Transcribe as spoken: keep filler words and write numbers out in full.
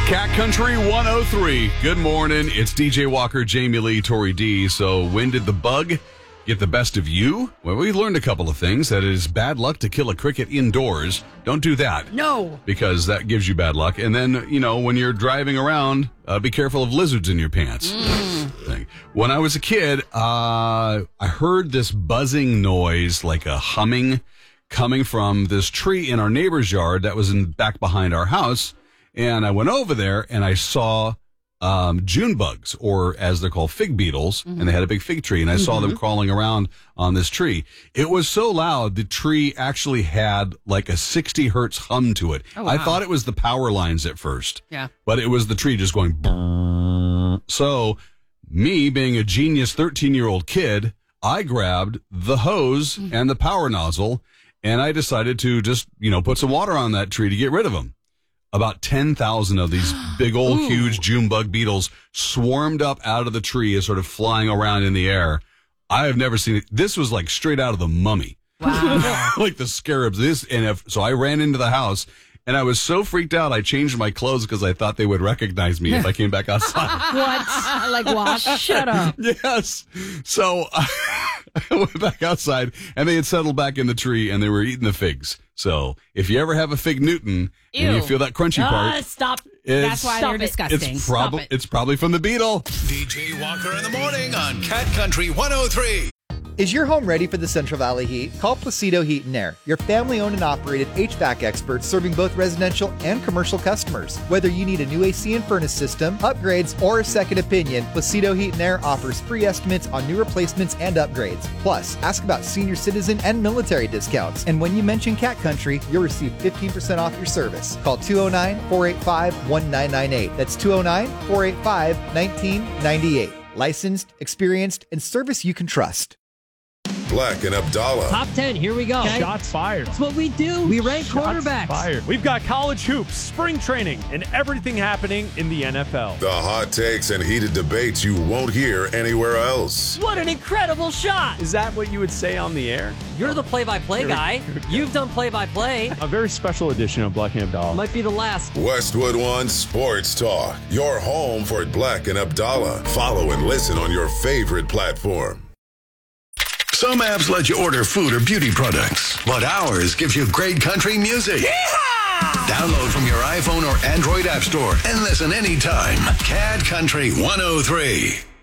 Cat Country one oh three. Good morning. It's D J Walker, Jamie Lee, Tori D. So when did the bug get the best of you? Well, we learned a couple of things. That it is bad luck to kill a cricket indoors. Don't do that. No. Because that gives you bad luck. And then, you know, when you're driving around, uh, be careful of lizards in your pants. Mm. When I was a kid, uh, I heard this buzzing noise, like a humming, coming from this tree in our neighbor's yard that was in back behind our house. And I went over there and I saw um, June bugs, or as they're called, fig beetles, mm-hmm. and they had a big fig tree, and I mm-hmm. saw them crawling around on this tree. It was so loud, the tree actually had like a sixty hertz hum to it. Oh, wow. I thought it was the power lines at first, yeah, but it was the tree just going. Brrr. So me being a genius thirteen-year-old kid, I grabbed the hose mm-hmm. and the power nozzle, and I decided to just, you know, put some water on that tree to get rid of them. About ten thousand of these big old Ooh. huge June bug beetles swarmed up out of the tree and sort of flying around in the air. I have never seen it. This was like straight out of the Mummy. Wow. Like the scarabs. This, and if, so I ran into the house and I was so freaked out I changed my clothes because I thought they would recognize me if I came back outside. What? Like wash? Shut up. Yes. So I went back outside and they had settled back in the tree and they were eating the figs. So if you ever have a fig Newton Ew. and you feel that crunchy uh, part, stop. That's why stop they're it. disgusting. It's, prob- it. it's probably from the beetle. D J Walker in the morning on Cat Country one oh three. Is your home ready for the Central Valley heat? Call Placido Heat and Air, your family-owned and operated H V A C expert serving both residential and commercial customers. Whether you need a new A C and furnace system, upgrades, or a second opinion, Placido Heat and Air offers free estimates on new replacements and upgrades. Plus, ask about senior citizen and military discounts. And when you mention Cat Country, you'll receive fifteen percent off your service. Call two oh nine, four eight five, one nine nine eight. That's two oh nine, four eight five, one nine nine eight. Licensed, experienced, and service you can trust. Black and Abdallah. Top ten, here we go. Okay. Shots fired. That's what we do. We rank Shots quarterbacks. Fired. We've got college hoops, spring training, and everything happening in the N F L. The hot takes and heated debates you won't hear anywhere else. What an incredible shot. Is that what you would say on the air? You're the play-by-play Here, guy. here You've done play-by-play. A very special edition of Black and Abdallah. Might be the last. Westwood One Sports Talk. Your home for Black and Abdallah. Follow and listen on your favorite platform. Some apps let you order food or beauty products, but ours gives you great country music. Yeehaw! Download from your iPhone or Android app store and listen anytime. Cat Country one oh three.